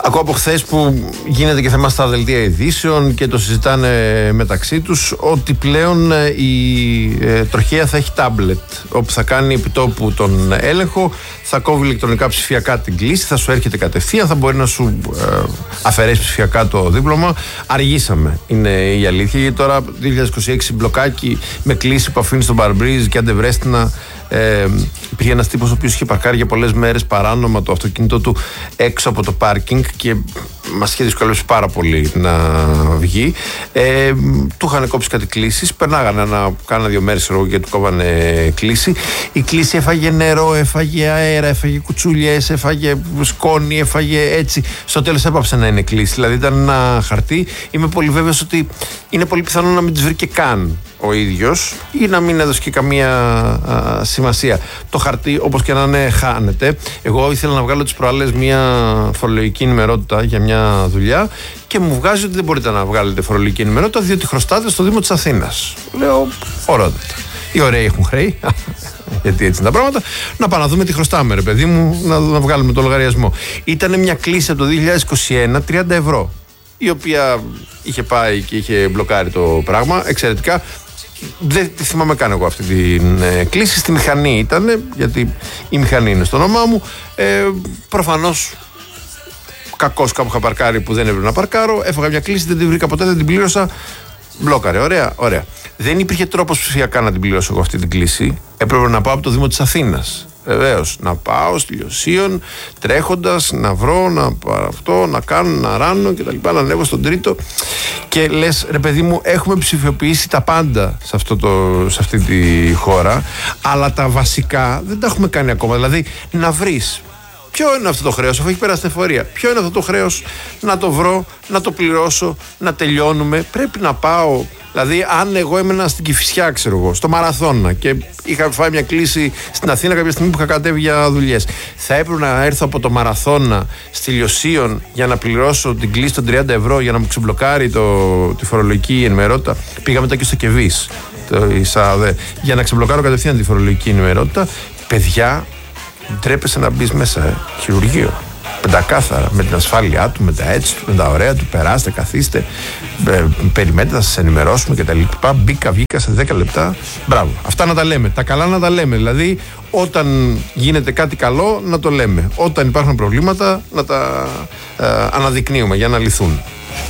Ακούω από χθες που γίνεται και θέμα στα δελτία ειδήσεων και το συζητάνε μεταξύ τους ότι πλέον η τροχέα θα έχει τάμπλετ όπου θα κάνει επιτόπου τον έλεγχο, θα κόβει ηλεκτρονικά ψηφιακά την κλήση, θα σου έρχεται κατευθείαν, θα μπορεί να σου αφαιρέσει ψηφιακά το δίπλωμα. Αργήσαμε, είναι η αλήθεια, γιατί τώρα 2026 μπλοκάκι με κλήση που αφήνει στον παρμπρίζ και αντεβρέστηνα. Υπήρχε ένας τύπος ο οποίος είχε παρκάρει για πολλές μέρες παράνομα το αυτοκίνητο του έξω από το πάρκινγκ και μας είχε δυσκολεύσει πάρα πολύ να βγει. Του είχαν κόψει κάτι κλήσεις, περνάγανε κάνα 2 μέρες και του κόβανε κλήση. Η κλήση έφαγε νερό, έφαγε αέρα, έφαγε κουτσούλιες, έφαγε σκόνη, έφαγε έτσι. Στο τέλος έπαψε να είναι κλήση, δηλαδή ήταν ένα χαρτί. Είμαι πολύ βέβαιος ότι είναι πολύ πιθανό να μην τις βρήκε καν ο ίδιος ή να μην έδωσε και καμία σημασία. Το χαρτί, όπως και να είναι, χάνεται. Εγώ ήθελα να βγάλω τις προάλλες μια φορολογική ενημερότητα για μια δουλειά και μου βγάζει ότι δεν μπορείτε να βγάλετε φορολογική ενημερότητα διότι χρωστάτε στο Δήμο της Αθήνας. Λέω, ωραιότατα. Οι ωραίοι έχουν χρέη, γιατί έτσι είναι τα πράγματα. Να πάμε να δούμε τι χρωστάμε, ρε παιδί μου, να βγάλουμε το λογαριασμό. Ήταν μια κλήση από το 2021, 30 ευρώ, η οποία είχε πάει και είχε μπλοκάρει το πράγμα εξαιρετικά. Δεν τη θυμάμαι καν εγώ αυτή την κλήση. Στη μηχανή ήταν, γιατί η μηχανή είναι στο όνομά μου. Προφανώς κακώς κάπου είχα παρκάρει που δεν έπρεπε να παρκάρω. Έφαγα μια κλήση, δεν την βρήκα ποτέ, δεν την πλήρωσα. Μπλόκαρε, ωραία. Δεν υπήρχε τρόπος ψηφιακά να την πληρώσω εγώ αυτή την κλήση. Έπρεπε να πάω από το Δήμο της Αθήνας. Βεβαίως, να πάω στη Λιωσίων τρέχοντας, να βρω, να πάρω αυτό, να κάνω, να ράνω και τα λοιπά, να ανέβω στον τρίτο. Και λες, ρε παιδί μου, έχουμε ψηφιοποιήσει τα πάντα σε αυτή τη χώρα, αλλά τα βασικά δεν τα έχουμε κάνει ακόμα. Δηλαδή, να βρεις ποιο είναι αυτό το χρέος, αφού έχει περάσει την εφορία. Ποιο είναι αυτό το χρέος, να το βρω, να το πληρώσω, να τελειώνουμε. Πρέπει να πάω. Δηλαδή, αν εγώ έμενα στην Κηφισιά, ξέρω εγώ, στο Μαραθώνα και είχα φάει μια κλήση στην Αθήνα κάποια στιγμή που είχα κατέβει για δουλειές, θα έπρεπε να έρθω από το Μαραθώνα στη Λιωσίων για να πληρώσω την κλήση των 30 ευρώ για να μου ξεμπλοκάρει τη φορολογική ενημερότητα. Πήγα μετά και στο Κεβίς, για να ξεμπλοκάρω κατευθείαν τη φορολογική ενημερότητα. Παιδιά, τρέπεσαι να μπει μέσα, χειρουργείο. Πεντακάθαρα, με την ασφάλειά του, με τα έτσι του, με τα ωραία του. Περάστε, καθίστε, περιμένετε, θα σας ενημερώσουμε κτλ. Μπήκα, βγήκα σε 10 λεπτά. Μπράβο. Αυτά να τα λέμε. Τα καλά να τα λέμε. Δηλαδή, όταν γίνεται κάτι καλό, να το λέμε. Όταν υπάρχουν προβλήματα, να τα αναδεικνύουμε για να λυθούν.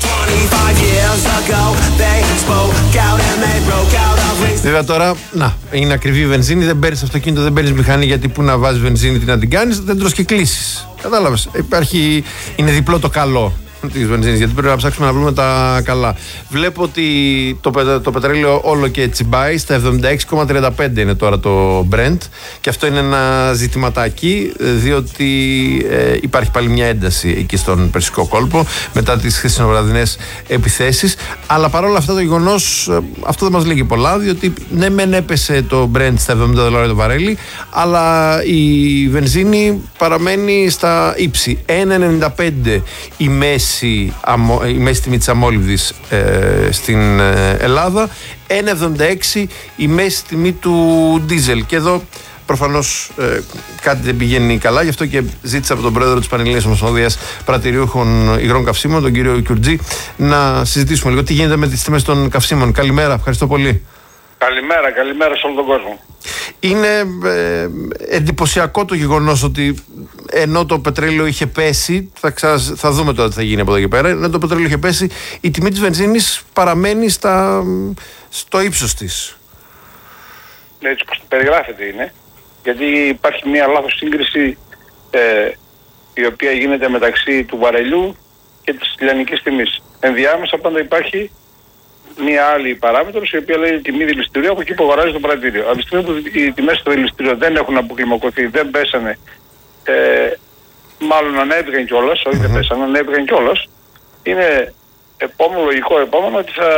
Βέβαια τώρα, είναι ακριβή η βενζίνη, δεν παίρνεις αυτοκίνητο, δεν παίρνεις μηχανή, γιατί πού να βάζεις βενζίνη, τι να την κάνεις, δεν τρως και κλείσεις. Κατάλαβες, είναι διπλό το καλό της βενζίνης, γιατί πρέπει να ψάξουμε να βρούμε τα καλά. Βλέπω ότι το πετρέλαιο όλο και τσιμπάει, στα 76,35 είναι τώρα το Brent, και αυτό είναι ένα ζητηματάκι, διότι υπάρχει πάλι μια ένταση εκεί στον Περσικό κόλπο μετά τις χθεσινοβραδινές επιθέσεις. Αλλά παρόλα αυτά το γεγονός, αυτό δεν μας λέγει πολλά, διότι ναι μεν έπεσε το Brent στα $70 το βαρέλι, αλλά η βενζίνη παραμένει στα ύψη. 1,95 η μέση τιμή της αμόλυβδης στην Ελλάδα, 1,76 η μέση τιμή του ντίζελ. Και εδώ προφανώς κάτι δεν πηγαίνει καλά, γι' αυτό και ζήτησα από τον πρόεδρο της Πανελλήνιας Ομοσπονδίας Πρατηριούχων Υγρών Καυσίμων, τον κύριο Κιουρτζή, να συζητήσουμε λίγο τι γίνεται με τις τιμές των καυσίμων. Καλημέρα, ευχαριστώ πολύ. Καλημέρα σε όλο τον κόσμο. Είναι εντυπωσιακό το γεγονός ότι ενώ το πετρέλαιο είχε πέσει, θα δούμε τώρα τι θα γίνει από εδώ και πέρα, ενώ το πετρέλαιο είχε πέσει, η τιμή της βενζίνης παραμένει στο ύψος της. Έτσι όπως περιγράφεται είναι, γιατί υπάρχει μια λάθος σύγκριση η οποία γίνεται μεταξύ του βαρελιού και της λιανικής τιμής. Ενδιάμεσα πάντα υπάρχει μία άλλη παράμετρος η οποία λέει τιμή δηληστηρίου από εκεί που αγοράζει το πρατήριο. Από τη στιγμή που οι τιμές στο δηληστήριο δεν έχουν αποκλιμακωθεί, δεν πέσανε, μάλλον ανέβηκαν κιόλας, όχι δεν πέσανε, ανέβηκαν κιόλας, είναι λογικό επόμενο ότι θα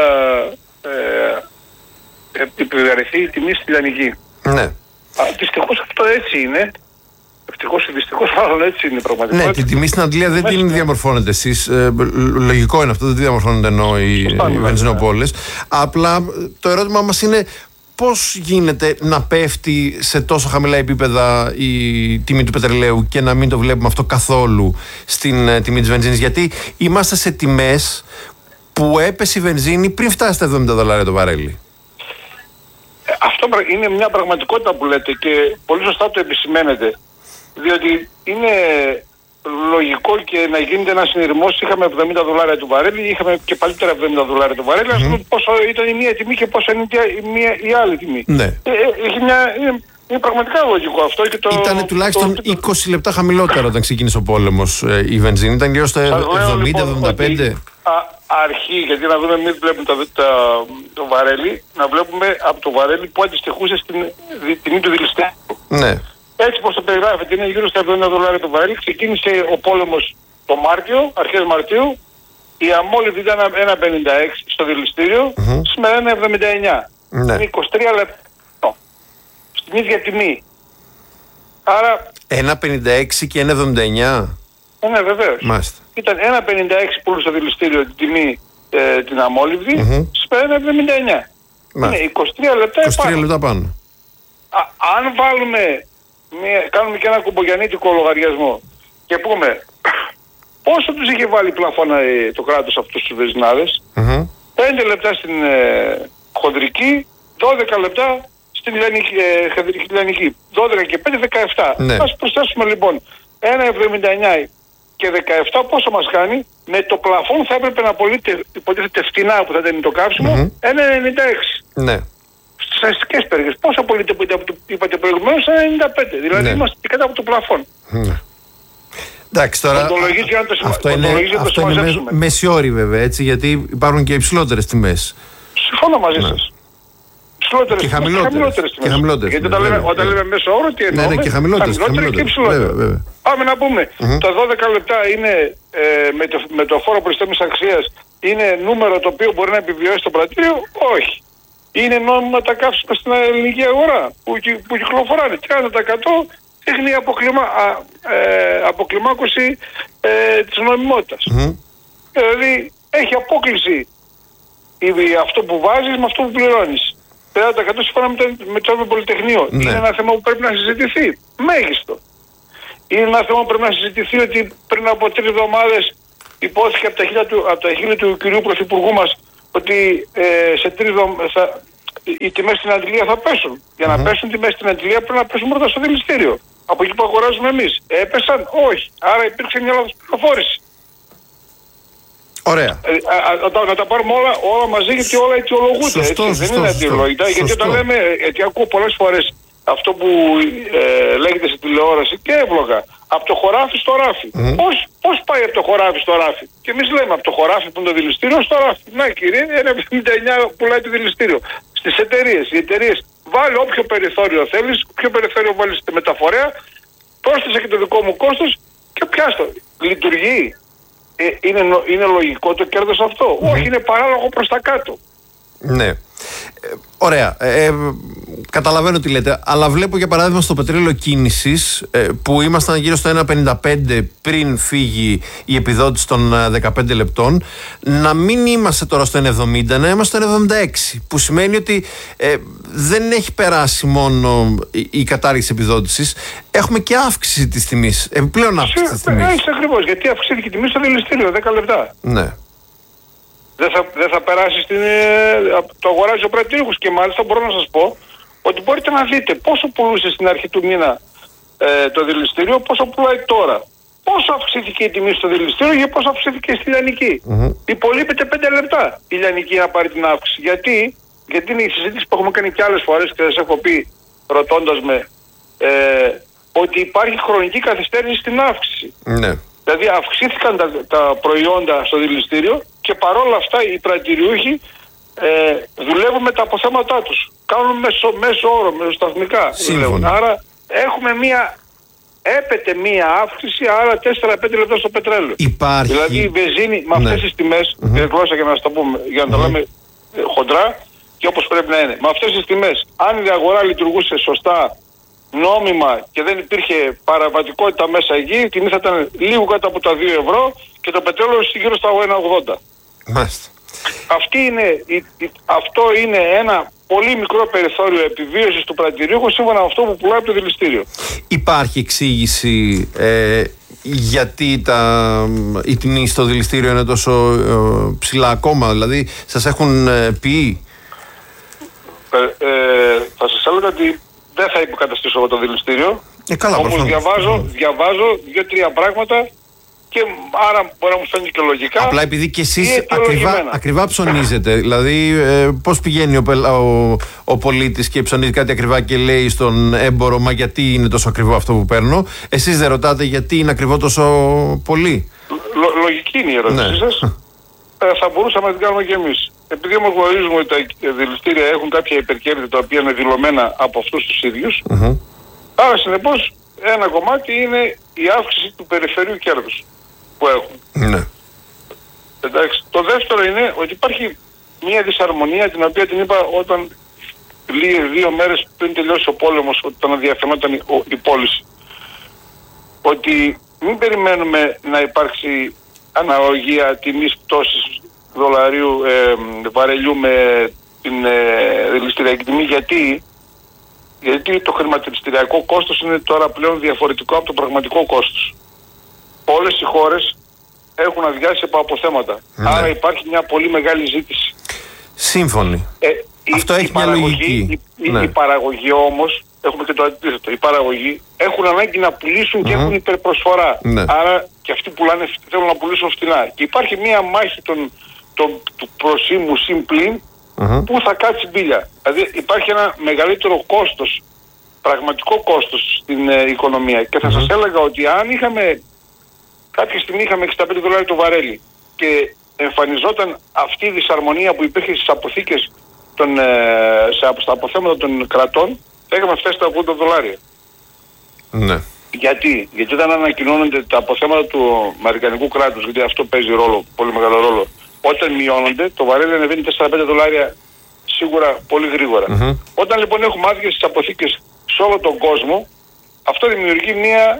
επιβαρυνθεί η τιμή στη λιανική. Ναι. Δυστυχώς αυτό έτσι είναι. Δυστυχώς μάλλον έτσι είναι πραγματικά. Ναι, τη τιμή στην Αντλία δεν την διαμορφώνετε εσείς. Λογικό είναι αυτό, δεν τη διαμορφώνετε ενώ οι βενζινοπόλες. Απλά το ερώτημα μας είναι πώς γίνεται να πέφτει σε τόσο χαμηλά επίπεδα η τιμή του πετρελαίου και να μην το βλέπουμε αυτό καθόλου στην τιμή της βενζίνης? Γιατί είμαστε σε τιμές που έπεσε η βενζίνη πριν φτάσει στα $70 το βαρέλι. Αυτό είναι μια πραγματικότητα που λέτε και πολύ σωστά το επισημαίνετε. Διότι είναι λογικό και να γίνεται ένα συνειρμός. Είχαμε $70 το βαρέλι, είχαμε και παλιότερα $70 το βαρέλι. Ας δούμε πόσο ήταν η μία τιμή και πόσο είναι η άλλη τιμή. Ναι. Είναι πραγματικά λογικό αυτό. Ήταν τουλάχιστον 20 λεπτά χαμηλότερο όταν ξεκίνησε ο πόλεμος η βενζίνη. Ήταν γύρω στα 70-75. Αρχή, γιατί να δούμε, μην βλέπουμε το βαρέλι, να βλέπουμε από το βαρέλι που αντιστοιχούσε στην τιμή του δηληστήριου. Ναι. Έτσι πως το περιγράφεται, είναι γύρω στα $70 το βαρέλι. Ξεκίνησε ο πόλεμος το Μάρτιο, αρχές Μαρτίου. Η αμόλυβδη ήταν 1,56 στο δηληστήριο, σήμερα είναι 79. Ναι. Είναι 23 λεπτά στην ίδια τιμή. Άρα 1,56 και 1,79. Ναι, βεβαίως. Μάλιστα. Ήταν 1,56 που στο δηληστήριο την τιμή την αμόλυβδη, σήμερα είναι 79. Είναι 23 λεπτά 23 λεπτά πάνω. Αν κάνουμε και ένα κουμπογιαννίτικο λογαριασμό και πούμε πόσο τους είχε βάλει πλαφώνα το κράτος αυτούς τους βενζινάδες, 5 λεπτά στην χοντρική, 12 λεπτά στην λιανική. 12 και 5, 17. Ναι. Ας προσθέσουμε λοιπόν 1,79 και 17, πόσο μας κάνει? Με το πλαφόν θα έπρεπε να υποτίθεται φτηνά που θα ήταν το καύσιμο, 1,96. Ναι. Στις αστικές περιοχές. Πόσο απολύτω που είπατε προηγουμένως? 95. Δηλαδή είμαστε και κάτω από το πλαφόν. Ναι. Εντάξει, τώρα αυτό είναι μεσιόρι βέβαια, έτσι, γιατί υπάρχουν και υψηλότερες τιμές. Συμφωνώ μαζί σας. Και χαμηλότερες. Γιατί όταν λέμε μέσο όρο, τι εννοούμε? Ναι, και χαμηλότερες και υψηλότερες. Πάμε να πούμε, τα 12 λεπτά είναι με το φόρο προστέμισης αξίας, είναι νούμερο το οποίο μπορεί να επιβιώσει το πρατήριο? Όχι. Είναι νόμιμα τα καύσιμα στην ελληνική αγορά που κυκλοφοράνε. 30% δείχνει αποκλιμάκωση της νομιμότητας. Δηλαδή έχει απόκλιση αυτό που βάζεις με αυτό που πληρώνεις. 30% σύμφωνα με το Πολυτεχνείο. Είναι ένα θέμα που πρέπει να συζητηθεί. Μέγιστο. Είναι ένα θέμα που πρέπει να συζητηθεί ότι πριν από 3 εβδομάδες υπόθηκε από τα χείλη του κυρίου Πρωθυπουργού μας ότι σε 3 εβδομάδες οι τιμές στην αντιλία θα πέσουν. Για να πέσουν τιμές στην αντιλία πρέπει να πέσουν πρώτα στο δηληστήριο. Από εκεί που αγοράζουμε εμείς. Έπεσαν? Όχι. Άρα υπήρξε μια λάθος πληροφόρηση. Ωραία. Να τα πάρουμε όλα μαζί, γιατί όλα αιτιολογούνται. Δεν είναι αιτιολόγητα. Γιατί όταν λέμε, γιατί ακούω πολλές φορές αυτό που λέγεται στην τηλεόραση και εύλογα, από το χωράφι στο ράφι. Πώς πάει από το χωράφι στο ράφι? Και εμείς λέμε από το χωράφι που είναι το δηληστήριο στο ράφι. Να κύριε, 1,79 πουλάει το δηληστήριο. Στις εταιρείες, οι εταιρείες βάλει όποιο περιθώριο θέλεις, όποιο περιθώριο βάλεις στη μεταφορέα, πρόσθεσε και το δικό μου κόστος και πιάστο. Λειτουργεί. Είναι λογικό το κέρδος αυτό? Όχι, είναι παράλογο προς τα κάτω. Ναι. Ωραία. Καταλαβαίνω τι λέτε, αλλά βλέπω για παράδειγμα στο πετρέλαιο κίνησης που ήμασταν γύρω στο 1,55 πριν φύγει η επιδότηση των 15 λεπτών, να μην είμαστε τώρα στο 1,70, να είμαστε στο 1,76, που σημαίνει ότι δεν έχει περάσει μόνο η κατάργηση επιδότησης, έχουμε και αύξηση της τιμής, επιπλέον αύξηση της τιμής. Έτσι ακριβώς, γιατί αυξήθηκε η τιμή στο δηληστήριο 10 λεπτά. Ναι. Δεν θα περάσει το αγοράζει ο πρατήριχος και μάλιστα μπορώ να σας πω ότι μπορείτε να δείτε πόσο πουλούσε στην αρχή του μήνα το δηληστήριο, πόσο πουλάει τώρα. Πόσο αυξήθηκε η τιμή στο δηληστήριο και πόσο αυξήθηκε στη λιανική. Υπολείπεται 5 λεπτά η λιανική να πάρει την αύξηση. Γιατί είναι η συζήτηση που έχουμε κάνει και άλλες φορές και σας έχω πει ρωτώντας με ότι υπάρχει χρονική καθυστέρηση στην αύξηση. Ναι. Δηλαδή αυξήθηκαν τα προϊόντα στο δηληστήριο και παρόλα αυτά οι πρατηριούχοι δουλεύουν με τα αποθέματά τους. Κάνουν μέσο όρο, μεσοσταθμικά. Άρα έχουμε έπεται μία αύξηση, άρα 4-5 λεπτά στο πετρέλαιο. Υπάρχει. Δηλαδή η βενζίνη με αυτές τις τιμές, γλώσσα για να το πούμε, για να το λέμε χοντρά και όπως πρέπει να είναι. Με αυτές τις τιμές, αν η αγορά λειτουργούσε σωστά, νόμιμα και δεν υπήρχε παραβατικότητα μέσα εκεί, η τιμή θα ήταν λίγο κάτω από τα 2 ευρώ και το πετρέλαιο γύρω στα 1,80. Μάλιστα. Αυτό είναι ένα πολύ μικρό περιθώριο επιβίωσης του πρατηριούχου σύμφωνα με αυτό που πουλάει το δηληστήριο. Υπάρχει εξήγηση γιατί η τιμή στο δηληστήριο είναι τόσο ψηλά ακόμα? Δηλαδή σας έχουν πει? Θα σας έλεγα ότι δεν θα υποκαταστήσω εγώ το δηληστήριο. Καλά, όμως διαβάζω 2-3 πράγματα και άρα μπορεί να μου φαίνεται και λογικά. Απλά επειδή και εσείς ακριβά ψωνίζετε. Δηλαδή πώς πηγαίνει ο πολίτης και ψωνίζει κάτι ακριβά και λέει στον έμπορο, μα γιατί είναι τόσο ακριβό αυτό που παίρνω? Εσείς δεν ρωτάτε γιατί είναι ακριβό τόσο πολύ? Λογική είναι η ερώτησή σας. Θα μπορούσαμε να την κάνουμε και εμείς. Επειδή όμως γνωρίζουμε ότι τα δηληστήρια έχουν κάποια υπερκέρδη τα οποία είναι δηλωμένα από αυτούς τους ίδιους, άρα συνεπώς ένα κομμάτι είναι η αύξηση του περιφερείου κέρδους που έχουν. Ναι. Εντάξει. Το δεύτερο είναι ότι υπάρχει μια δυσαρμονία, την οποία την είπα όταν 2 μέρες πριν τελειώσει ο πόλεμος, όταν διαφαινόταν η πώληση. Ότι μην περιμένουμε να υπάρξει αναλογία τιμής πτώσης δολαρίου βαρελιού με την δηληστηριακή τιμή. Γιατί το χρηματιστηριακό κόστος είναι τώρα πλέον διαφορετικό από το πραγματικό κόστος. Όλες οι χώρες έχουν αδειάσει από αποθέματα. Ναι. Άρα υπάρχει μια πολύ μεγάλη ζήτηση. Σύμφωνοι. Αυτό έχει μια λογική. Η παραγωγή όμως, έχουμε και το αντίθετο. Οι παραγωγοί έχουν ανάγκη να πουλήσουν και έχουν υπερπροσφορά. Ναι. Άρα και αυτοί πουλάνε, θέλουν να πουλήσουν φτηνά. Και υπάρχει μια μάχη του προσήμου συμπλήν που θα κάτσει μπίλια. Δηλαδή υπάρχει ένα μεγαλύτερο κόστος, πραγματικό κόστος στην οικονομία. Και θα σας έλεγα ότι αν κάποια στιγμή είχαμε $65 το βαρέλι και εμφανιζόταν αυτή η δυσαρμονία που υπήρχε στις αποθήκες στα αποθέματα των κρατών, θα είχαμε φτάσει στα $80. Ναι. Γιατί όταν ανακοινώνονται τα αποθέματα του αμερικανικού κράτους, γιατί αυτό παίζει πολύ μεγάλο ρόλο, όταν μειώνονται, το βαρέλι ανεβαίνει $4-5 σίγουρα πολύ γρήγορα. Όταν λοιπόν έχουμε άδειες στις αποθήκες σε όλο τον κόσμο, αυτό δημιουργεί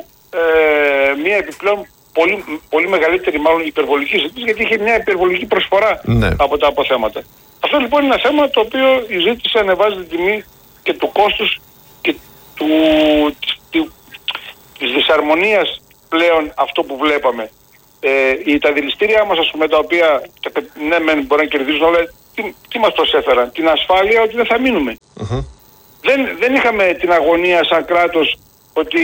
μια επιπλέον πολύ μεγαλύτερη, μάλλον υπερβολική ζήτηση, γιατί είχε μια υπερβολική προσφορά από τα αποθέματα. Αυτό λοιπόν είναι ένα θέμα το οποίο η ζήτηση ανεβάζει την τιμή και του κόστους και της δυσαρμονίας πλέον αυτό που βλέπαμε. Τα δηληστήρια μας, ας πούμε, τα οποία ναι μεν μπορεί να κερδίζουν, αλλά τι μας προσέφεραν? Την ασφάλεια ότι δεν θα μείνουμε. Δεν είχαμε την αγωνία σαν κράτος ότι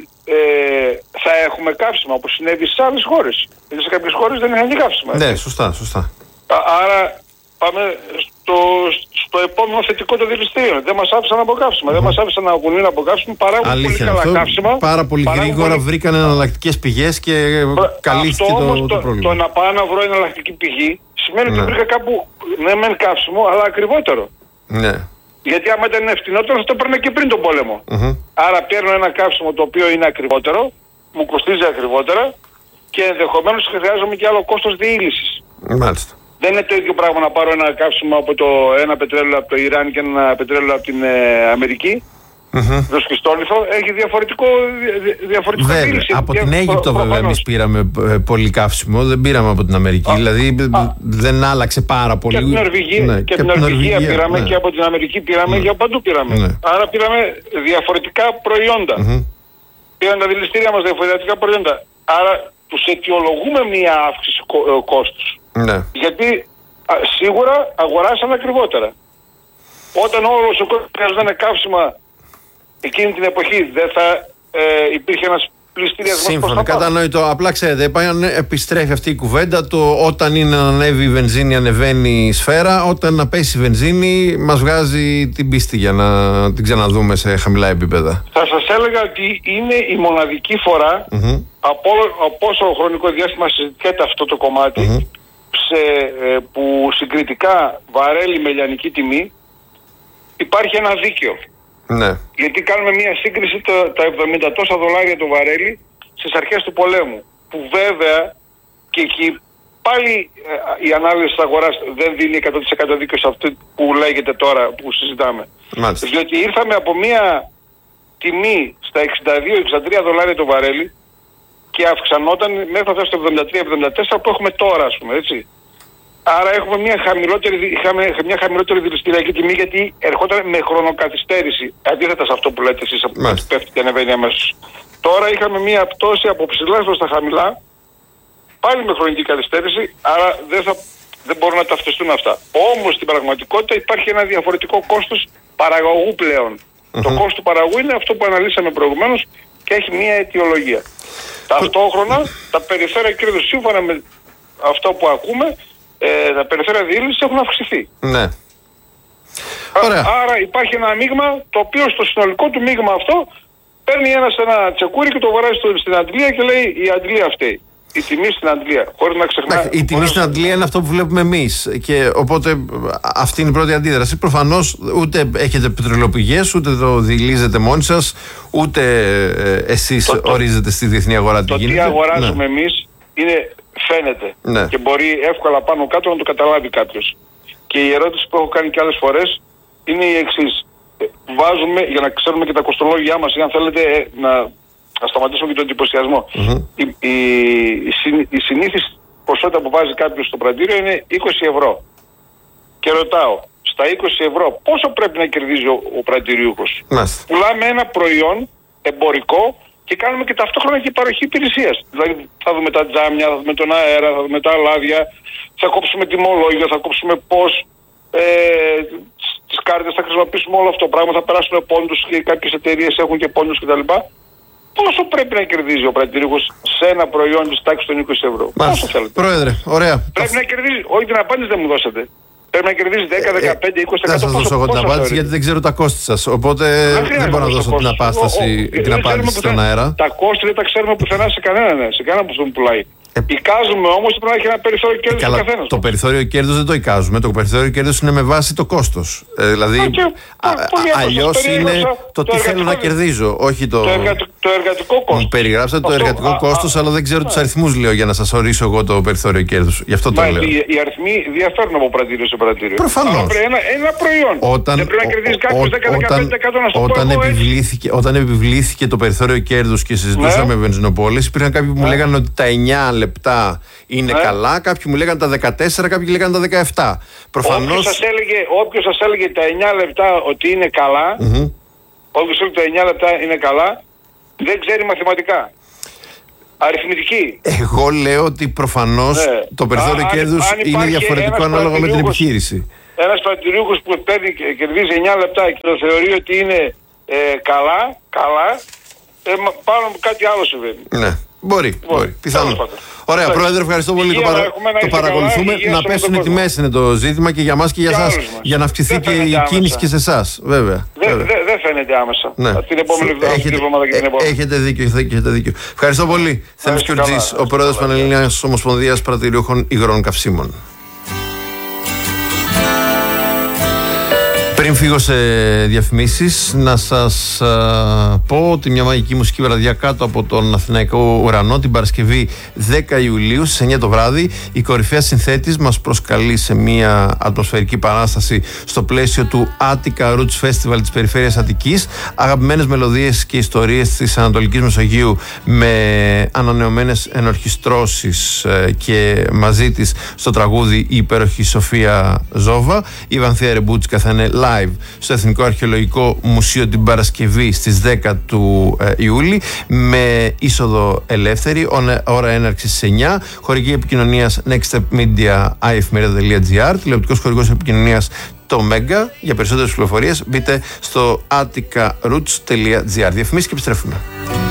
θα έχουμε καύσιμα, όπως συνέβη στις άλλες χώρες. Γιατί σε κάποιες χώρες δεν είχαν και καύσιμα. Ναι, σωστά. Άρα πάμε στο επόμενο θετικό των δηληστήριων. Δεν μας άφησαν από καύσιμα. Δεν μας άφησαν να αγωνούν από καύσιμα. Παράγουν πολύ καλά καύσιμα. Πάρα πολύ γρήγορα βρήκαν εναλλακτικές πηγές και καλύφθηκε το πρόβλημα. Το να πάω να βρω εναλλακτική πηγή σημαίνει ότι βρήκα κάπου μεν καύσιμο, αλλά ακριβότερο. Ναι. Γιατί άμα ήταν φτηνότερο θα το παίρνα και πριν τον πόλεμο. Άρα παίρνω ένα καύσιμο το οποίο είναι ακριβότερο, μου κοστίζει ακριβότερα και ενδεχομένως χρειάζομαι και άλλο κόστος διήλυσης. Μάλιστα. Δεν είναι το ίδιο πράγμα να πάρω ένα καύσιμο ένα πετρέλαιο από το Ιράν και ένα πετρέλαιο από την Αμερική. Το σχιστόλιθο έχει διαφορετικό διήλυση. Από την Αίγυπτο βέβαια εμείς πήραμε πολύ καύσιμο, δεν πήραμε από την Αμερική. Δηλαδή δεν άλλαξε πάρα πολύ. Και από την Νορβηγία πήραμε και από την Αμερική πήραμε και από παντού πήραμε. Άρα πήραμε διαφορετικά προϊόντα. Πήραν τα δηληστήρια μας διαφορετικά προϊόντα. Άρα τους αιτιολογούμε μία αύξηση κόστους. Γιατί σίγουρα αγοράσαν ακριβότερα. Όταν όλος ο κόσμος χρειαζόταν καύσιμα εκείνη την εποχή, δεν θα υπήρχε ένας πληστηριασμός. Σύμφωνα, κατανοητό. Απλά ξέρετε, επιστρέφει αυτή η κουβέντα. Όταν είναι να ανέβει η βενζίνη, ανεβαίνει η σφαίρα. Όταν να πέσει η βενζίνη, μας βγάζει την πίστη για να την ξαναδούμε σε χαμηλά επίπεδα. Θα σας έλεγα ότι είναι η μοναδική φορά από όσο χρονικό διάστημα συζητιέται αυτό το κομμάτι που συγκριτικά βαρέλι με λιανική τιμή υπάρχει ένα δίκαιο. Ναι. Γιατί κάνουμε μια σύγκριση τα $70 τόσα το βαρέλι στις αρχές του πολέμου, που βέβαια και εκεί πάλι η ανάλυση της αγοράς δεν δίνει 100% δίκαιο σε αυτό που λέγεται τώρα που συζητάμε. Μάλιστα. Διότι ήρθαμε από μια τιμή στα $62-63 το βαρέλι και αυξανόταν μέχρι να φτάσει στο 73-74 που έχουμε τώρα, ας πούμε, έτσι. Άρα είχαμε μια χαμηλότερη δηληστηριακή τιμή, γιατί ερχόταν με χρονοκαθυστέρηση. Αντίθετα σε αυτό που λέτε εσείς, από πέφτει και ανεβαίνει αμέσως. Τώρα είχαμε μια πτώση από ψηλά προς τα χαμηλά, πάλι με χρονική καθυστέρηση, άρα δεν μπορούν να ταυτιστούν αυτά. Όμως στην πραγματικότητα υπάρχει ένα διαφορετικό κόστος παραγωγού πλέον. Το κόστος του παραγωγού είναι αυτό που αναλύσαμε προηγουμένως και έχει μια αιτιολογία. Ταυτόχρονα τα περιθώρια κέρδους, σύμφωνα με αυτό που ακούμε, τα περιθώρια διήλυσης έχουν αυξηθεί. Ναι. Άρα υπάρχει ένα μείγμα, το οποίο στο συνολικό του μείγμα αυτό παίρνει ένα τσεκούρι και το βαράζει στην αντλία και λέει η αντλία αυτή. Η τιμή στην αντλία. Χωρίς να ξεχνάμε. Η τιμή στην αντλία είναι αυτό που βλέπουμε εμείς. Και οπότε αυτή είναι η πρώτη αντίδραση. Προφανώς ούτε έχετε πετρελαιοπηγές, ούτε το διηλίζετε μόνοι σας, ούτε εσείς ορίζετε στη διεθνή αγορά τι γίνεται. Το τι αγοράζουμε εμείς φαίνεται. Ναι. Και μπορεί εύκολα πάνω κάτω να το καταλάβει κάποιος. Και η ερώτηση που έχω κάνει και άλλες φορές είναι η εξής. Βάζουμε, για να ξέρουμε και τα κοστολόγια μας, ή αν θέλετε να σταματήσουμε και τον εντυπωσιασμό. Η συνήθις ποσότητα που βάζει κάποιος στο πρατήριο είναι 20 ευρώ. Και ρωτάω, στα 20 ευρώ πόσο πρέπει να κερδίζει ο πρατηριούχος? Πουλάμε ένα προϊόν εμπορικό και κάνουμε και ταυτόχρονα και παροχή υπηρεσίας. Δηλαδή θα δούμε τα τζάμια, θα δούμε τον αέρα, θα δούμε τα λάδια, θα κόψουμε τιμολόγια, θα κόψουμε πώς τις κάρτες, θα χρησιμοποιήσουμε όλο αυτό το πράγμα, θα περάσουμε πόντους και κάποιες εταιρείες έχουν και πόντους κτλ. Πόσο πρέπει να κερδίζει ο πρατηριούχος σε ένα προϊόν της τάξης των 20 ευρώ? Πόσο θέλετε? Πρόεδρε, ωραία. Πρέπει να κερδίζει, όχι την απάντηση δεν μου δώσατε. Πρέπει να κερδίζει 10, 15, 20%. Δεν θα σας δώσω εγώ την απάντηση γιατί δεν ξέρω τα κόστη σας. Οπότε δεν μπορώ να δώσω την απάντηση στον αέρα. Τα κόστη δεν τα ξέρουμε πουθενά σε κανέναν, σε κανέναν που πουλάει. Εικάζουμε όμως ότι πρέπει να έχει ένα περιθώριο κέρδους ο καθένας. Το περιθώριο κέρδους δεν το εικάζουμε. Το περιθώριο κέρδους είναι με βάση το κόστος. Δηλαδή, αλλιώς είναι το τι θέλω να κερδίζω, όχι το εργατικό κόστος. Μου περιγράψατε το εργατικό κόστος, αλλά δεν ξέρω τους αριθμούς, λέω, για να σας ορίσω εγώ το περιθώριο κέρδους. Γι' αυτό το λέω. Οι αριθμοί διαφέρουν από πρατήριο σε πρατήριο. Προφανώς. Ένα προϊόν. Δεν πρέπει να κερδίσει κάποιος 10-15% να σου πω. Όταν επιβλήθηκε το περιθώριο κέρδους και συζητούσαμε με βενζινοπόλες, υπήρχαν κάποιοι που μου λέγανε ότι τα 9 λεπτά είναι καλά, κάποιοι μου λέγανε τα 14, κάποιοι λέγανε τα 17. Προφανώς... Όποιος σας έλεγε τα 9 λεπτά ότι είναι καλά, όποιος έλεγε τα 9 λεπτά είναι καλά, δεν ξέρει μαθηματικά. Αριθμητική. Εγώ λέω ότι προφανώς το περιθώριο κέρδους είναι διαφορετικό ανάλογα με την επιχείρηση. Ένας πρατηριούχος που παίρνει και κερδίζει 9 λεπτά και το θεωρεί ότι είναι καλά, πάνω από κάτι άλλο συμβαίνει. Ναι. Μπορεί. Πιθανόν. Ωραία, Πρόεδρε, ευχαριστώ πολύ. Το παρακολουθούμε. Να πέσουν οι τιμές είναι το ζήτημα και για μας και για εσάς. Για να αυξηθεί και η κίνηση και σε εσάς. Βέβαια. Δεν φαίνεται άμεσα. Την επόμενη εβδομάδα και την επόμενη. Έχετε δίκιο. Ευχαριστώ πολύ. Θέμης Κιουρτζής, ο Πρόεδρος Πανελληνίας Ομοσπονδίας Πρατηριούχων Υγρών Καυσίμων. Πριν φύγω σε διαφημίσεις, να σας πω ότι μια μαγική μουσική βραδιά κάτω από τον Αθηναϊκό ουρανό την Παρασκευή 10 Ιουλίου στις 9 το βράδυ η κορυφαία συνθέτης μας προσκαλεί σε μια ατμοσφαιρική παράσταση στο πλαίσιο του Attica Roots Festival της περιφέρειας Αττικής, αγαπημένες μελωδίες και ιστορίες της Ανατολικής Μεσογείου με ανανεωμένες ενορχιστρώσεις και μαζί της στο τραγούδι η υπέροχη Σοφία Ζόβα. Η Βανθία Ρεμπούτσικα θα είναι live στο Εθνικό Αρχαιολογικό Μουσείο την Παρασκευή στις 10 του Ιούλη με είσοδο ελεύθερη, ώρα έναρξης στις 9, χορηγή επικοινωνίας Next Step Media, iFmedia.gr, τηλεοπτικός χορηγός επικοινωνίας το Μέγκα. Για περισσότερες πληροφορίες μπείτε στο atticaroots.gr. Διαφημίσεις και επιστρέφουμε.